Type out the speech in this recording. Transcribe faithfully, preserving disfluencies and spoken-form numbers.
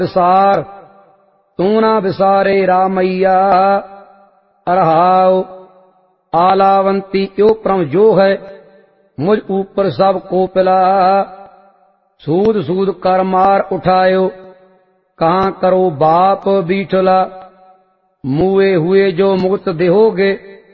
विसार तू ना विसारे रामैया। रहाओ आलावंती यो परम जो है मुझ ऊपर सब को पिला। सूद सूद कर मार उठायो कहाँ करो बाप बीठला। मुए हुए जो मुक्त देहोगे